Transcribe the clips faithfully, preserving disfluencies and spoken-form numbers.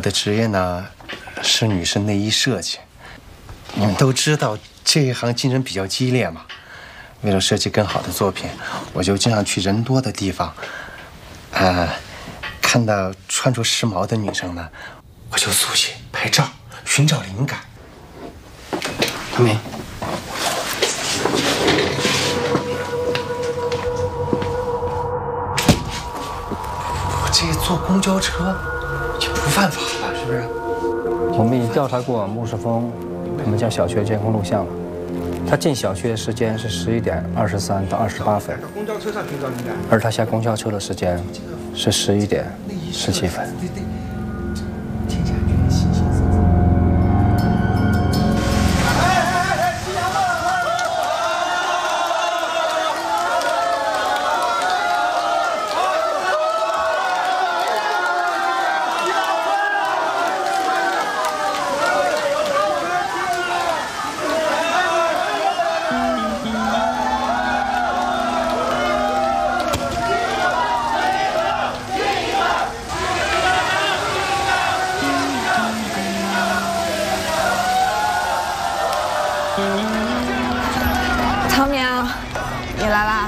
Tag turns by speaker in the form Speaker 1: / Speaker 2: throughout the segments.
Speaker 1: 的职业呢是女士内衣设计。你们都知道这一行竞争比较激烈嘛，为了设计更好的作品，我就经常去人多的地方，呃，看到穿着时髦的女生呢，我就速写拍照，寻找灵感。唐明，我这坐公交车也不犯法吧？是不是？
Speaker 2: 我们已调查过穆世峰他们家小区监控录像了，他进小区的时间是十一点二十三到二十八分，而他下公交车的时间是十一点十七分。
Speaker 3: 唐明，你来啦！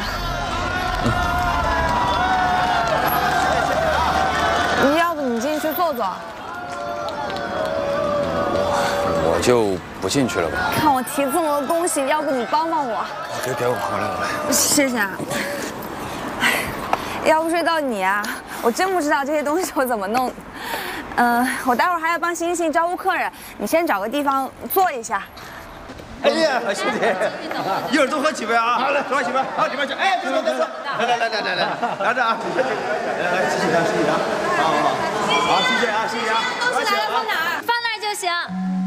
Speaker 3: 嗯、要不你进去坐坐？
Speaker 4: 我就不进去了吧。
Speaker 3: 看我提这么多东西，要不你帮帮我？
Speaker 4: 给给我，我来我来。
Speaker 3: 谢谢啊。哎，要不是到你啊，我真不知道这些东西我怎么弄。嗯、呃，我待会儿还要帮星星招呼客人，你先找个地方坐一下。
Speaker 5: 哎呀，兄弟，一会儿多喝几杯啊！好嘞，多喝几杯，好，里面去。哎，别说别说，来来来来来来，来着啊！来来，谢谢啊，谢谢啊！好好好，好，谢谢啊，谢谢啊！
Speaker 6: 东西拿了放哪儿？放那儿就行。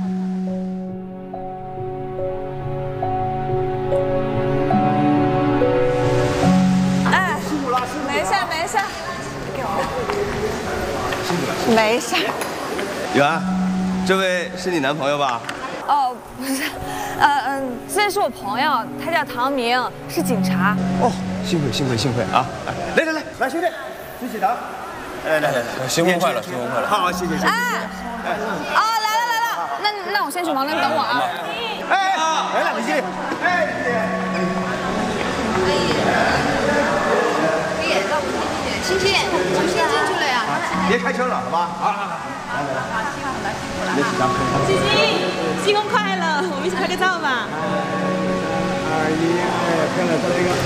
Speaker 3: 哎，辛苦了，辛苦了。没事没事，给我。辛苦了。没事。
Speaker 5: 远，这位是你男朋友吧？
Speaker 3: 哦，不是，呃嗯，这是我朋友，他叫唐明，是警察。
Speaker 5: 哦，幸亏幸亏幸亏啊！来来来来，兄弟，一起拿。来来来来，
Speaker 4: 新婚快乐，新婚快乐！
Speaker 5: 好，谢谢谢谢。
Speaker 3: 哎，哦，来了来了，那那我先去忙，那你等我啊。
Speaker 5: 哎，来了，李经理。哎，
Speaker 6: 可以，到我进去。星星，重新进去了呀。
Speaker 5: 别开车了，好吧？好好好。来来来，辛苦了辛苦了啊！
Speaker 7: 星星，新婚快乐！我们一起拍个照吧。
Speaker 5: 二一，哎，漂亮，再来一个。